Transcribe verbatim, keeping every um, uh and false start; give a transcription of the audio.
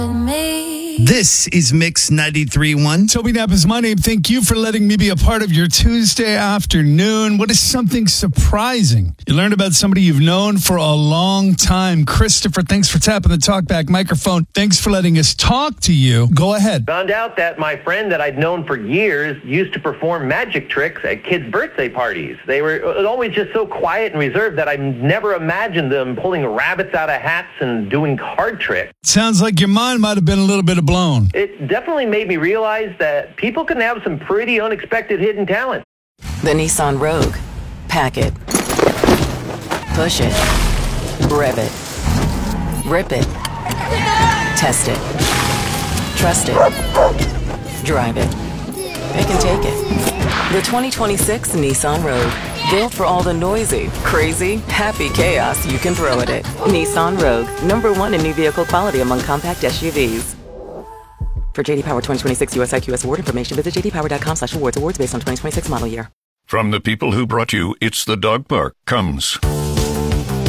This is Mix ninety-three point one. Toby Knapp is my name. Thank you for letting me be a part of your Tuesday afternoon. What is something surprising you learned about somebody you've known for a long time? Christopher, thanks for tapping the talkback microphone. Thanks for letting us talk to you. Go ahead. Found out that my friend that I'd known for years used to perform magic tricks at kids' birthday parties. They were always just so quiet and reserved that I never imagined them pulling rabbits out of hats and doing card tricks. Sounds like your mind might have been a little bit blown. It definitely made me realize that people can have some pretty unexpected hidden talent. The Nissan Rogue. Pack it. Push it. Rev it. Rip it. Test it. Trust it. Drive it. Pick and take it. The twenty twenty-six Nissan Rogue. Built for all the noisy, crazy, happy chaos you can throw at it. Nissan Rogue. Number one in new vehicle quality among compact S U Vs. For J D Power twenty twenty-six U S I Q S award information, visit j d power dot com slash awards. Awards based on twenty twenty-six model year. From the people who brought you It's the Dog Park comes